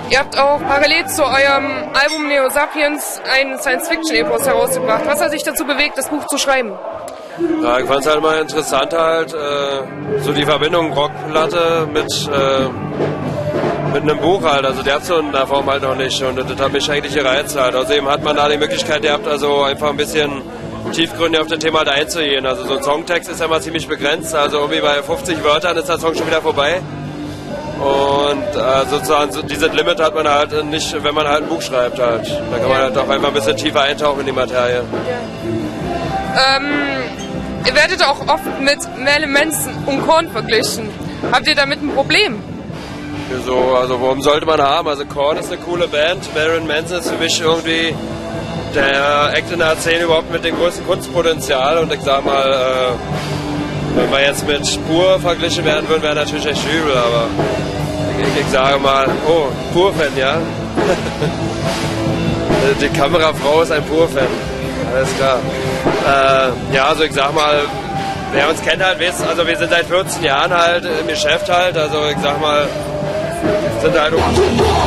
Ihr habt auch parallel zu eurem Album Neo Sapiens ein Science-Fiction-Epos herausgebracht. Was hat sich dazu bewegt, das Buch zu schreiben? Ja, ich fand es halt mal interessant halt, so die Verbindung Rockplatte mit einem Buch halt, also der hat so in der Form halt noch nicht und das hat mich eigentlich gereizt halt. Außerdem hat man da die Möglichkeit gehabt, also einfach ein bisschen tiefgründig auf das Thema halt einzugehen. Also so ein Songtext ist ja mal ziemlich begrenzt, also irgendwie bei 50 Wörtern ist der Song schon wieder vorbei. Und sozusagen so dieses Limit hat man halt nicht, wenn man halt ein Buch schreibt halt. Da kann man halt auch einfach ein bisschen tiefer eintauchen in die Materie. Ihr werdet auch oft mit Marilyn Manson und Korn verglichen. Habt ihr damit ein Problem? Wieso? Also warum sollte man haben? Also Korn ist eine coole Band, Marilyn Manson ist für mich irgendwie der Act in der Szene überhaupt mit dem größten Kunstpotenzial und ich sag mal, wenn wir jetzt mit Pur verglichen werden würden, wäre natürlich echt übel, aber ich sage mal, oh, Pur-Fan, ja? Die Kamerafrau ist ein Pur-Fan, alles klar. Ja, also ich sag mal, wer uns kennt halt, weiß, also wir sind seit 14 Jahren halt im Geschäft halt, also ich sag mal, sind halt